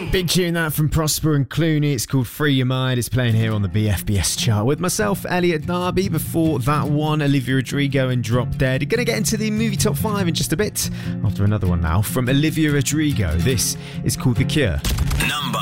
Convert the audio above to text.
Big tune that from Prosper and Clooney. It's called Free Your Mind. It's playing here on the BFBS chart with myself, Elliot Darby. Before that one, Olivia Rodrigo and Drop Dead. Going to get into the movie top 5 in just a bit. After another one now from Olivia Rodrigo. This is called The Cure. Number